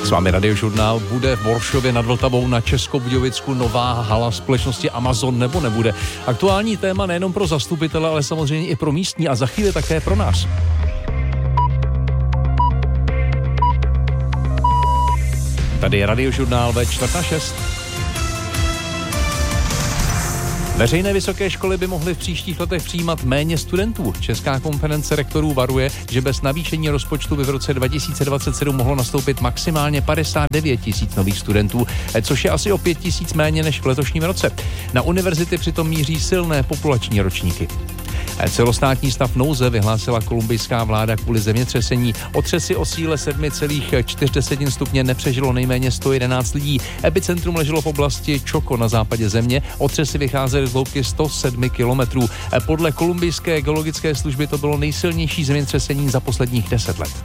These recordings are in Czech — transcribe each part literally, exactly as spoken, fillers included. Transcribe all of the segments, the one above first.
S vámi Radiožurnál. Bude v Boršově nad Vltavou na Českobudějovicku nová hala společnosti Amazon nebo nebude? Aktuální téma nejenom pro zastupitele, ale samozřejmě i pro místní a za chvíli také pro nás. Tady je Radiožurnál ve čtvrt na šest. Veřejné vysoké školy by mohly v příštích letech přijímat méně studentů. Česká konference rektorů varuje, že bez navýšení rozpočtu by v roce dva tisíce dvacet sedm mohlo nastoupit maximálně padesát devět tisíc nových studentů, což je asi o pět tisíc méně než v letošním roce. Na univerzity přitom míří silné populační ročníky. Celostátní stav nouze vyhlásila kolumbijská vláda kvůli zemětřesení. Otřesy o síle sedm celá čtyři stupně nepřežilo nejméně sto jedenáct lidí. Epicentrum leželo v oblasti Chocó na západě země. Otřesy vycházely z hloubky sto sedm kilometrů. Podle kolumbijské geologické služby to bylo nejsilnější zemětřesení za posledních deset let.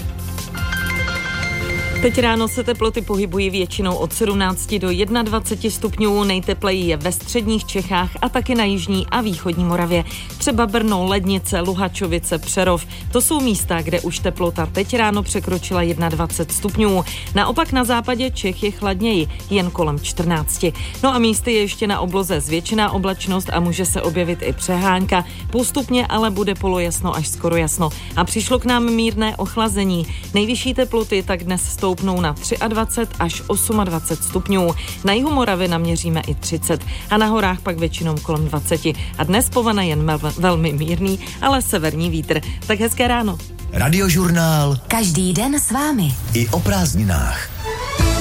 Teď ráno se teploty pohybují většinou od sedmnáct do dvacet jedna stupňů, nejtepleji je ve středních Čechách a taky na jižní a východní Moravě. Třeba Brno, Lednice, Luhačovice, Přerov. To jsou místa, kde už teplota teď ráno překročila dvacet jedna stupňů. Naopak na západě Čech je chladněji, jen kolem čtrnáct. No a místy je ještě na obloze zvětšená oblačnost a může se objevit i přehánka. Postupně ale bude polojasno až skoro jasno. A přišlo k nám mírné ochlazení. Nejvyšší teploty tak dnes stoupnou na dvacet tři až dvacet osm stupňů. Na jihu Moravy naměříme i třicet a na horách pak většinou kolem dvacet. A dnes povane jen mel- velmi mírný, ale severní vítr. Tak hezké ráno. Radiožurnál. Každý den s vámi. I o prázdninách.